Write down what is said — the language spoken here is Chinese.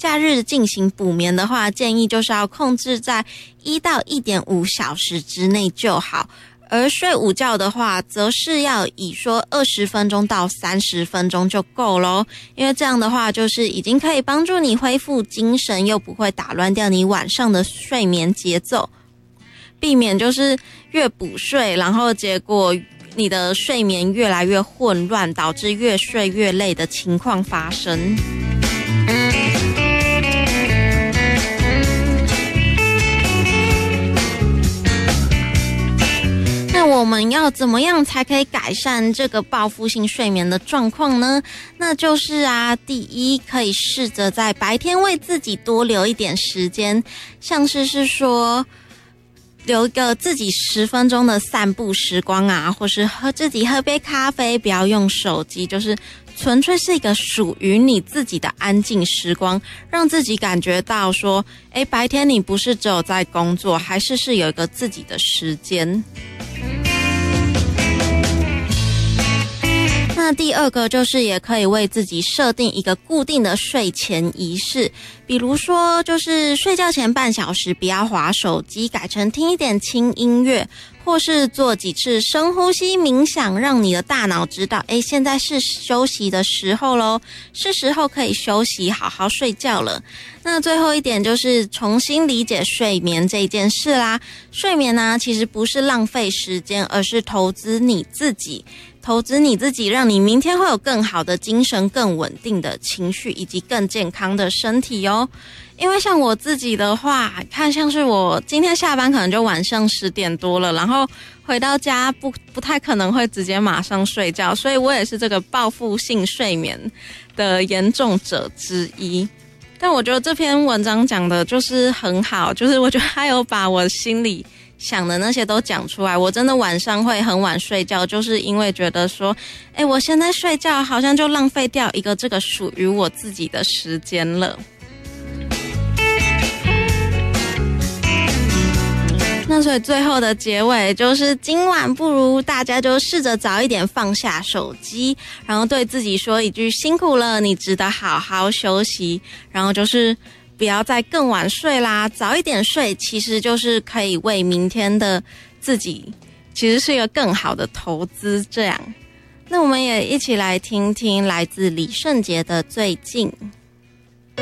假日进行补眠的话，建议就是要控制在1到1.5小时之内就好。而睡午觉的话，则是要以说20分钟到30分钟就够咯，因为这样的话就是已经可以帮助你恢复精神，又不会打乱掉你晚上的睡眠节奏，避免就是越补睡，然后结果你的睡眠越来越混乱，导致越睡越累的情况发生。那我们要怎么样才可以改善这个报复性睡眠的状况呢？那就是第一，可以试着在白天为自己多留一点时间，像是说留一个自己10分钟的散步时光或是自己喝杯咖啡，不要用手机，就是纯粹是一个属于你自己的安静时光，让自己感觉到说白天你不是只有在工作，还是有一个自己的时间。那第二个就是也可以为自己设定一个固定的睡前仪式，比如说就是睡觉前半小时不要滑手机，改成听一点轻音乐，或是做几次深呼吸冥想，让你的大脑知道现在是休息的时候咯，是时候可以休息好好睡觉了。那最后一点就是重新理解睡眠这一件事啦。睡眠其实不是浪费时间，而是投资你自己，让你明天会有更好的精神，更稳定的情绪，以及更健康的身体哦。因为像我自己的话，看像是我今天下班可能就晚上10点多了，然后回到家不太可能会直接马上睡觉，所以我也是这个报复性睡眠的严重者之一。但我觉得这篇文章讲的就是很好，就是我觉得他有把我心里想的那些都讲出来。我真的晚上会很晚睡觉，就是因为觉得说我现在睡觉好像就浪费掉一个这个属于我自己的时间了。那所以最后的结尾就是今晚不如大家就试着早一点放下手机，然后对自己说一句辛苦了，你值得好好休息，然后就是不要再更晚睡啦，早一点睡其实就是可以为明天的自己其实是一个更好的投资这样。那我们也一起来听听来自李圣杰的最近。